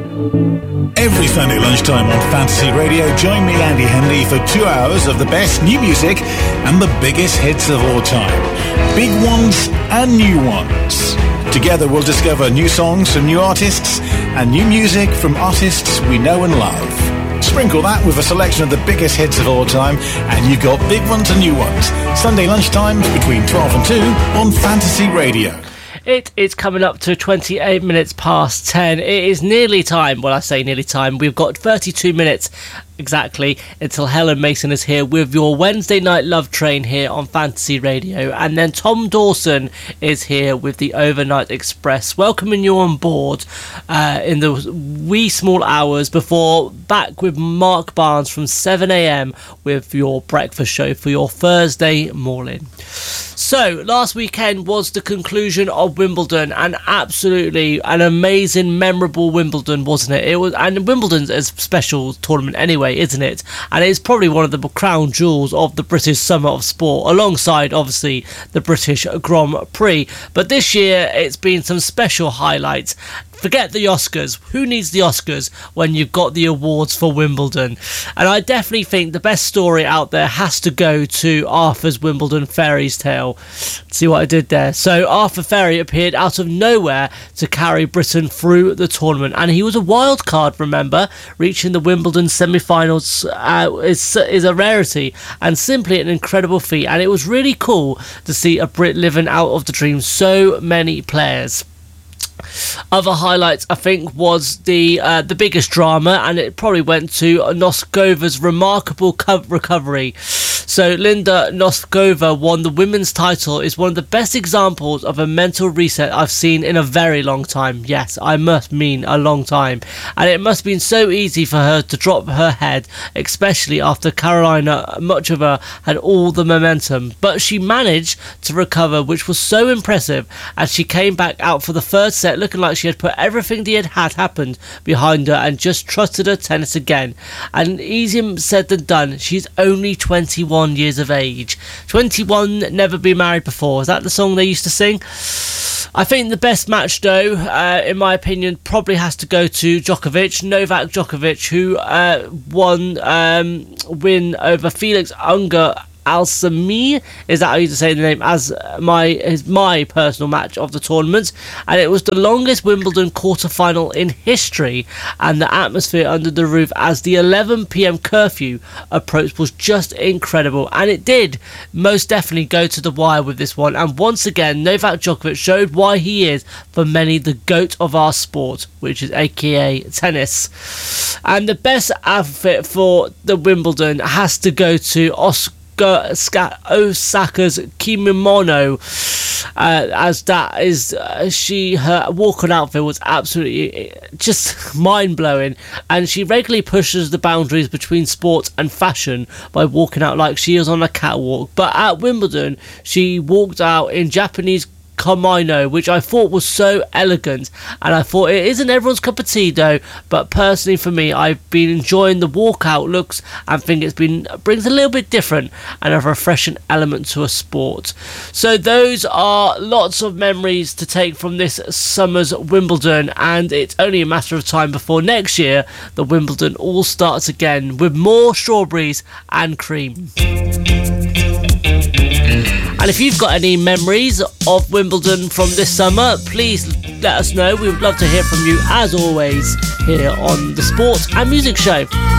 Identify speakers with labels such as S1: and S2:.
S1: Every Sunday lunchtime on Fantasy Radio, join me, Andy Henley, for 2 hours of the best new music and the biggest hits of all time. Big ones and new ones. Together we'll discover new songs from new artists and new music from artists we know and love. Sprinkle that with a selection of the biggest hits of all time and you've got big ones and new ones. Sunday lunchtimes between 12 and 2 on Fantasy Radio.
S2: It is coming up to 28 minutes past 10. It is nearly time. Well, I say nearly time. We've got 32 minutes exactly until Helen Mason is here with your Wednesday night love train here on Fantasy Radio. And then Tom Dawson is here with the Overnight Express, welcoming you on board in the wee small hours before back with Mark Barnes from 7 a.m. with your breakfast show for your Thursday morning. So, last weekend was the conclusion of Wimbledon, and absolutely an amazing, memorable Wimbledon, wasn't it? It was, and Wimbledon's a special tournament anyway, isn't it? And it's probably one of the crown jewels of the British Summer of Sport, alongside, obviously, the British Grand Prix. But this year, it's been some special highlights. Forget the Oscars. Who needs the Oscars when you've got the awards for Wimbledon? And I definitely think the best story out there has to go to Arthur's Wimbledon Fairy's Tale. See what I did there? So Arthur Fairy appeared out of nowhere to carry Britain through the tournament, and he was a wild card, remember? Reaching the Wimbledon semi-finals is a rarity and simply an incredible feat, and it was really cool to see a Brit living out of the dream. So many players. Other highlights, I think, was the biggest drama, and it probably went to Noskova's remarkable recovery. So Linda Noskova won the women's title. Is one of the best examples of a mental reset I've seen in a very long time. Yes, I must mean a long time. And it must have been so easy for her to drop her head, especially after Carolina Muchova had all the momentum. But she managed to recover, which was so impressive, as she came back out for the third set looking like she had put everything that had happened behind her and just trusted her tennis again. And easier said than done. She's only 21 years of age. 21, never been married before. Is that the song they used to sing? I think the best match, though, in my opinion, probably has to go to Djokovic, Novak Djokovic, who won win over Felix Unger Alsami, is that how you say the name, as my personal match of the tournament, and it was the longest Wimbledon quarter-final in history, and the atmosphere under the roof as the 11 p.m. curfew approached was just incredible, and it did most definitely go to the wire with this one. And once again, Novak Djokovic showed why he is for many the GOAT of our sport, which is aka tennis. And the best outfit for the Wimbledon has to go to Osaka's kimono, as that is her walk-on outfit was absolutely just mind-blowing, and she regularly pushes the boundaries between sport and fashion by walking out like she is on a catwalk. But at Wimbledon she walked out in Japanese kimono, which I thought was so elegant, and I thought it isn't everyone's cup of tea though, but personally for me, I've been enjoying the walkout looks and think brings a little bit different and a refreshing element to a sport. So those are lots of memories to take from this summer's Wimbledon, and it's only a matter of time before next year the Wimbledon all starts again with more strawberries and cream. And if you've got any memories of Wimbledon from this summer, please let us know. We would love to hear from you, as always, here on the Sport and Music Show.